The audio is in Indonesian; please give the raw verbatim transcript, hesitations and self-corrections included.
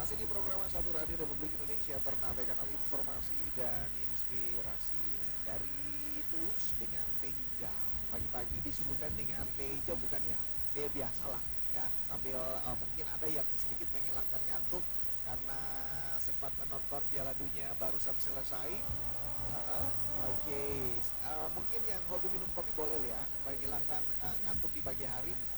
masih di program Satu Radio Republik Indonesia Ternate, kanal informasi dan inspirasi dari Tulus dengan teh hijau. Pagi-pagi disuguhkan dengan teh hijau, bukan ya teh biasa lah ya. Sambil uh, mungkin ada yang sedikit menghilangkan ngantuk karena sempat menonton Piala Dunia barusan selesai. Uh, Oke, okay. uh, mungkin yang hobi minum kopi boleh ya, menghilangkan uh, ngantuk di pagi hari.